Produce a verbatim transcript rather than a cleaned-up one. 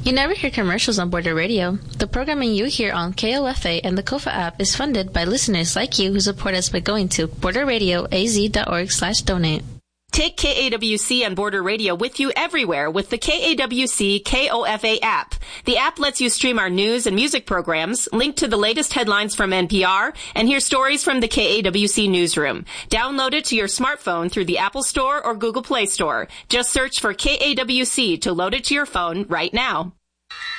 You never hear commercials on Border Radio. The programming you hear on K O F A and the Kofa app is funded by listeners like you who support us by going to border radio a z dot org slash donate. Take K A W C and Border Radio with you everywhere with the K A W C K O F A app. The app lets you stream our news and music programs, link to the latest headlines from N P R, and hear stories from the K A W C newsroom. Download it to your smartphone through the Apple Store or Google Play Store. Just search for K A W C to load it to your phone right now.